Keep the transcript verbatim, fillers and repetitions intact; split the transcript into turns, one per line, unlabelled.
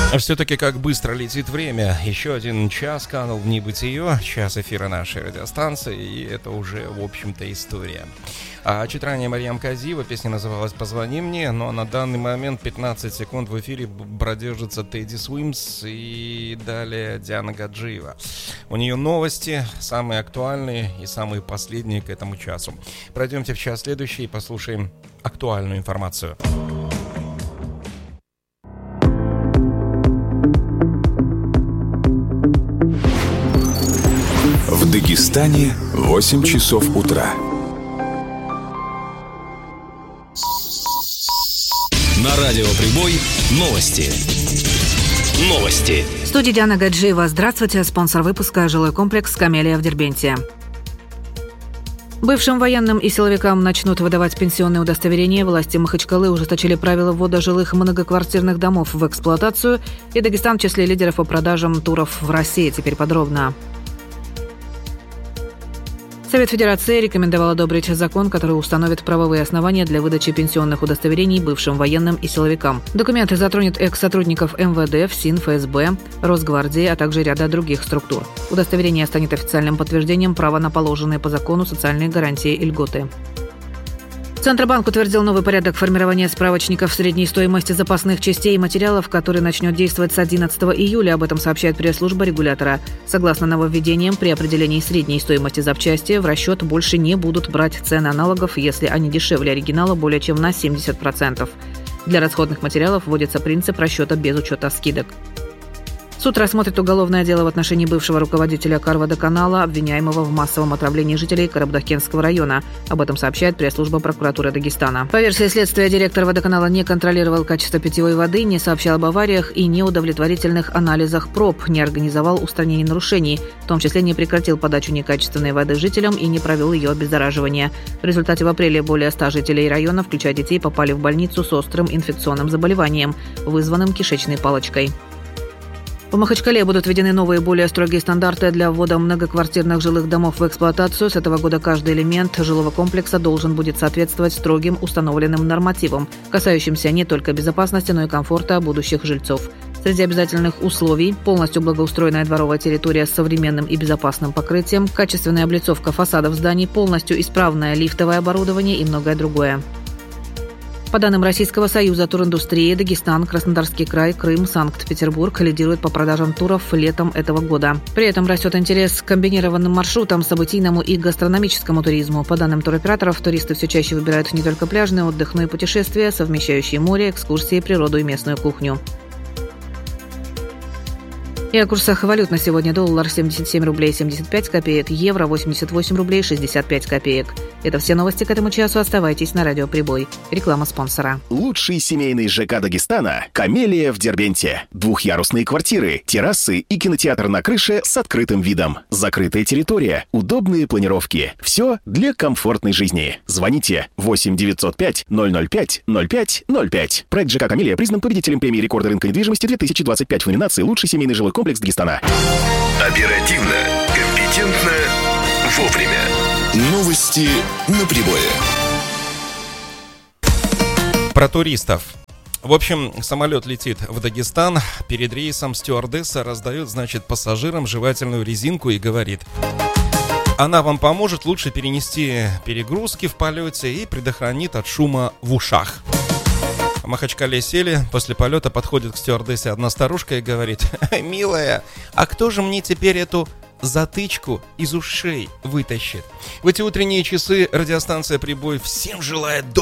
Все-таки как быстро летит время. Еще один час канул в небытие, час эфира нашей радиостанции, и это уже, в общем-то, история. А чуть ранее Марьям Казиева, песня называлась «Позвони мне», но на данный момент пятнадцать секунд в эфире продержится Тедди Свимс и далее Диана Гаджиева. У нее новости, самые актуальные и самые последние к этому часу. Пройдемте в час следующий и послушаем актуальную информацию.
В Дагестане восемь часов утра.
На радио «Прибой» новости. Новости.
В студии Диана Гаджиева. Здравствуйте. Спонсор выпуска — жилой комплекс «Камелия» в Дербенте. Бывшим военным и силовикам начнут выдавать пенсионные удостоверения. Власти Махачкалы ужесточили правила ввода жилых многоквартирных домов в эксплуатацию. И Дагестан в числе лидеров по продажам туров в России. Теперь подробно. Совет Федерации рекомендовал одобрить закон, который установит правовые основания для выдачи пенсионных удостоверений бывшим военным и силовикам. Документы затронут экс-сотрудников эм вэ дэ, ФСИН, эф эс бэ, Росгвардии, а также ряда других структур. Удостоверение станет официальным подтверждением права на положенные по закону социальные гарантии и льготы. Центробанк утвердил новый порядок формирования справочников средней стоимости запасных частей и материалов, который начнет действовать с одиннадцатого июля. Об этом сообщает пресс-служба регулятора. Согласно нововведениям, при определении средней стоимости запчасти в расчет больше не будут брать цены аналогов, если они дешевле оригинала более чем на семьдесят процентов. Для расходных материалов вводится принцип расчета без учета скидок. Суд рассмотрит уголовное дело в отношении бывшего руководителя Карводоканала, обвиняемого в массовом отравлении жителей Карабудакенского района. Об этом сообщает пресс-служба прокуратуры Дагестана. По версии следствия, директор водоканала не контролировал качество питьевой воды, не сообщал об авариях и неудовлетворительных анализах проб, не организовал устранение нарушений, в том числе не прекратил подачу некачественной воды жителям и не провел ее обеззараживание. В результате в апреле более ста жителей района, включая детей, попали в больницу с острым инфекционным заболеванием, вызванным кишечной палочкой. В Махачкале будут введены новые, более строгие стандарты для ввода многоквартирных жилых домов в эксплуатацию. С этого года каждый элемент жилого комплекса должен будет соответствовать строгим установленным нормативам, касающимся не только безопасности, но и комфорта будущих жильцов. Среди обязательных условий – полностью благоустроенная дворовая территория с современным и безопасным покрытием, качественная облицовка фасадов зданий, полностью исправное лифтовое оборудование и многое другое. По данным Российского союза туриндустрии, Дагестан, Краснодарский край, Крым, Санкт-Петербург лидируют по продажам туров летом этого года. При этом растет интерес к комбинированным маршрутам, событийному и гастрономическому туризму. По данным туроператоров, туристы все чаще выбирают не только пляжный отдых, но и путешествия, совмещающие море, экскурсии, природу и местную кухню. И о курсах валют на сегодня: доллар семьдесят семь рублей семьдесят пять копеек, евро восемьдесят восемь рублей шестьдесят пять копеек. Это все новости к этому часу. Оставайтесь на радио «Прибой». Реклама спонсора.
Лучший семейный ЖК Дагестана – «Камелия» в Дербенте. Двухъярусные квартиры, террасы и кинотеатр на крыше с открытым видом. Закрытая территория, удобные планировки. Все для комфортной жизни. Звоните восемь девятьсот пять ноль ноль пять ноль пять ноль пять. Проект ЖК «Камелия» признан победителем премии рекорда рынка недвижимости две тысячи двадцать пять в номинации «Лучший семейный жилой комплекс Дагестана».
Оперативно, компетентно, вовремя. Новости на Прибое.
Про туристов. В общем, самолет летит в Дагестан. Перед рейсом стюардесса раздает, значит, пассажирам жевательную резинку и говорит: она вам поможет лучше перенести перегрузки в полете и предохранит от шума в ушах. В Махачкале сели, после полета подходит к стюардессе одна старушка и говорит: милая, а кто же мне теперь эту затычку из ушей вытащит? В эти утренние часы радиостанция «Прибой» всем желает